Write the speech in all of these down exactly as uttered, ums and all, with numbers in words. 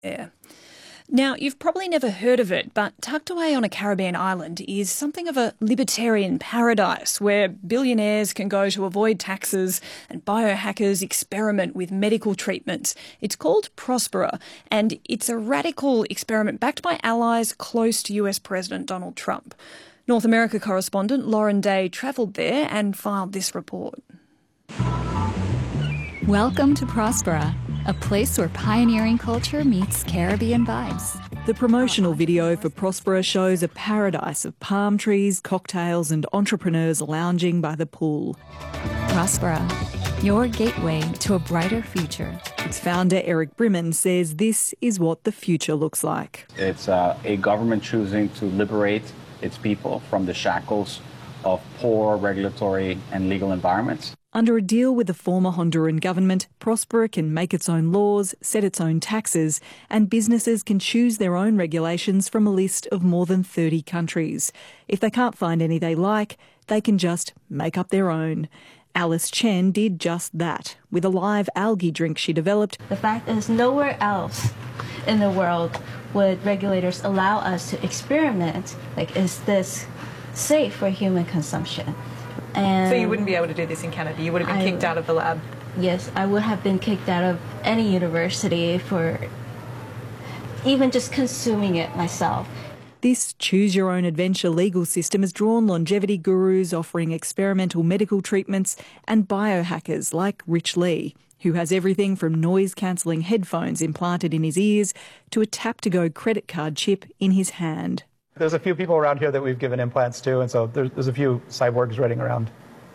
there. Now, you've probably never heard of it, but tucked away on a Caribbean island is something of a libertarian paradise where billionaires can go to avoid taxes and biohackers experiment with medical treatments. It's called Prospera, and it's a radical experiment backed by allies close to U S President Donald Trump. North America correspondent Lauren Day travelled there and filed this report. Welcome to Prospera, a place where pioneering culture meets Caribbean vibes. The promotional video for Prospera shows a paradise of palm trees, cocktails and entrepreneurs lounging by the pool. Prospera, your gateway to a brighter future. Its founder, Eric Brimman, says this is what the future looks like. It's uh, a government choosing to liberate its people from the shackles of poor regulatory and legal environments. Under a deal with the former Honduran government, Prospera can make its own laws, set its own taxes, and businesses can choose their own regulations from a list of more than thirty countries. If they can't find any they like, they can just make up their own. Alice Chen did just that. With a live algae drink she developed, the fact is nowhere else in the world would regulators allow us to experiment, like, is this safe for human consumption? And so you wouldn't be able to do this in Canada? You would have been I, kicked out of the lab? Yes, I would have been kicked out of any university for even just consuming it myself. This choose-your-own-adventure legal system has drawn longevity gurus offering experimental medical treatments and biohackers like Rich Lee, who has everything from noise-cancelling headphones implanted in his ears to a tap-to-go credit card chip in his hand. There's a few people around here that we've given implants to, and so there's, there's a few cyborgs running around.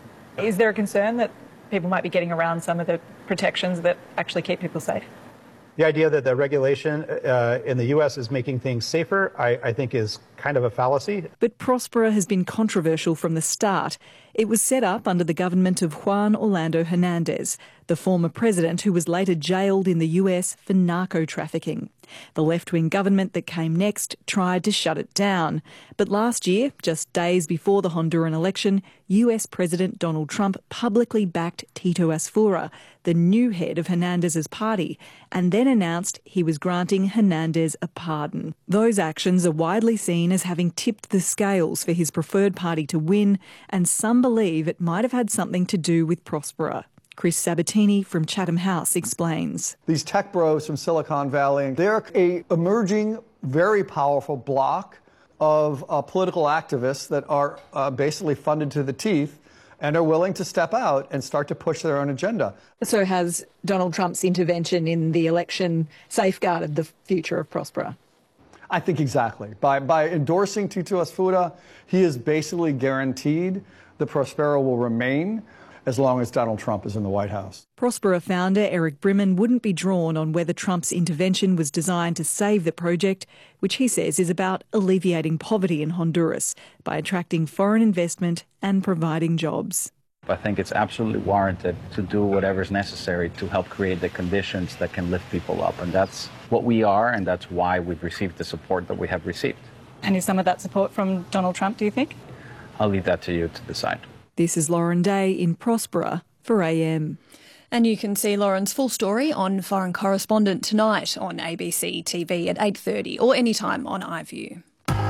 Is there a concern that people might be getting around some of the protections that actually keep people safe? The idea that the regulation uh, in the U S is making things safer, I, I think is kind of a fallacy. But Prospera has been controversial from the start. It was set up under the government of Juan Orlando Hernandez, the former president who was later jailed in the U S for narco trafficking. The left-wing government that came next tried to shut it down. But last year, just days before the Honduran election, U S President Donald Trump publicly backed Tito Asfura, the new head of Hernandez's party, and then announced he was granting Hernandez a pardon. Those actions are widely seen as having tipped the scales for his preferred party to win, and some believe it might have had something to do with Prospera. Chris Sabatini from Chatham House explains. These tech bros from Silicon Valley, they're a emerging, very powerful bloc of uh, political activists that are uh, basically funded to the teeth and are willing to step out and start to push their own agenda. So has Donald Trump's intervention in the election safeguarded the future of Prospera? I think exactly. By, by endorsing Tito Asfura, he is basically guaranteed that Prospera will remain as long as Donald Trump is in the White House. Prospera founder Eric Brimman wouldn't be drawn on whether Trump's intervention was designed to save the project, which he says is about alleviating poverty in Honduras by attracting foreign investment and providing jobs. I think it's absolutely warranted to do whatever is necessary to help create the conditions that can lift people up. And that's what we are, and that's why we've received the support that we have received. And is some of that support from Donald Trump, do you think? I'll leave that to you to decide. This is Lauren Day in Prospera for A M. And you can see Lauren's full story on Foreign Correspondent tonight on A B C T V at eight thirty or anytime on iView.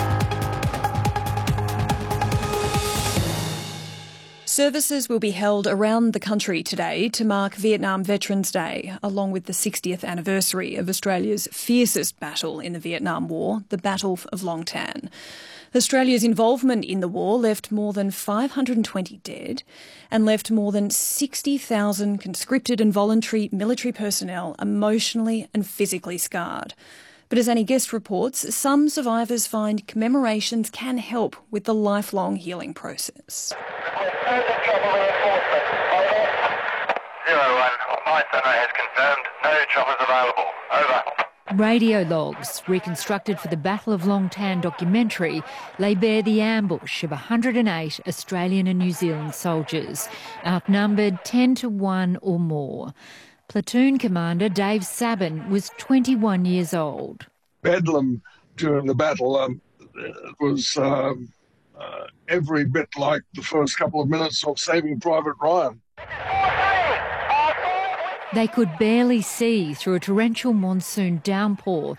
Services will be held around the country today to mark Vietnam Veterans Day, along with the sixtieth anniversary of Australia's fiercest battle in the Vietnam War, the Battle of Long Tan. Australia's involvement in the war left more than five hundred twenty dead and left more than sixty thousand conscripted and voluntary military personnel emotionally and physically scarred. But as Annie Guest reports, some survivors find commemorations can help with the lifelong healing process. Zero one, my center has confirmed no choppers available. Over. Radio logs, reconstructed for the Battle of Long Tan documentary, lay bare the ambush of one hundred eight Australian and New Zealand soldiers, outnumbered ten to one or more. Platoon Commander Dave Sabin was twenty-one years old. Bedlam during the battle um, was um, uh, every bit like the first couple of minutes of Saving Private Ryan. They could barely see through a torrential monsoon downpour